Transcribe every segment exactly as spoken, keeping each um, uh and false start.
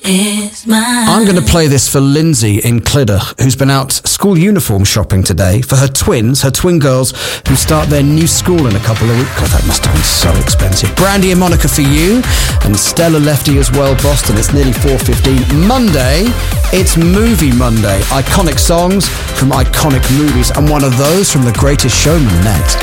is mine. I'm going to play this for Lindsay in Clydach, who's been out school uniform shopping today for her twins, her twin girls, who start their new school in a couple of weeks. God, that must have been so expensive. Brandy and Monica for you, and Stella Lefty as well, Boston. It's nearly four fifteen. Monday, it's Movie Monday. Iconic songs from iconic movies, and one of those from The Greatest Showman next.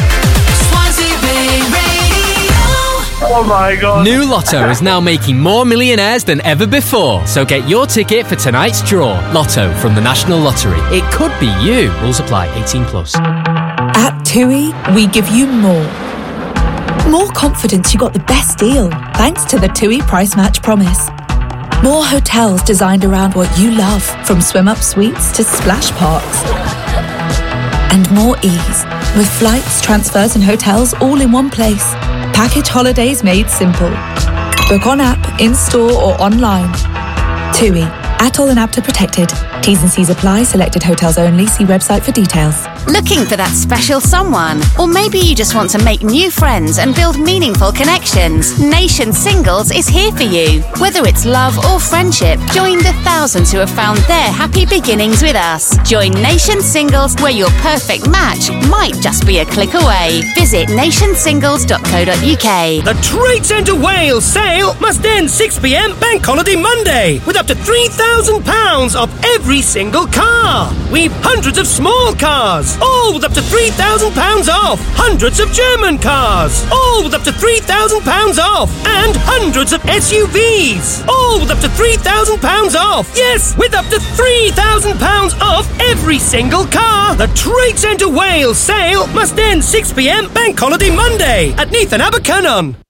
Oh my God. New Lotto is now making more millionaires than ever before. So get your ticket for tonight's draw. Lotto from the National Lottery. It could be you. Rules apply. eighteen plus. At TUI, we give you more. More confidence you got the best deal, thanks to the TUI Price Match Promise. More hotels designed around what you love, from swim-up suites to splash parks. And more ease, with flights, transfers and hotels all in one place. Package holidays made simple. Book on app, in-store or online. TUI. Atoll and APTA protected. T's and C's apply. Selected hotels only. See website for details. Looking for that special someone? Or maybe you just want to make new friends and build meaningful connections. Nation Singles is here for you. Whether it's love or friendship, join the thousands who have found their happy beginnings with us. Join Nation Singles, where your perfect match might just be a click away. Visit nation singles dot co dot uk. The Trade Centre Wales sale must end six p m Bank Holiday Monday, with up to three thousand pounds off every single car. We've hundreds of small cars, all with up to three thousand pounds off. Hundreds of German cars, all with up to three thousand pounds off. And hundreds of S U Vs, all with up to three thousand pounds off. Yes, with up to three thousand pounds off every single car. The Trade Centre Wales sale must end six p m Bank Holiday Monday at Neath and Abercynon.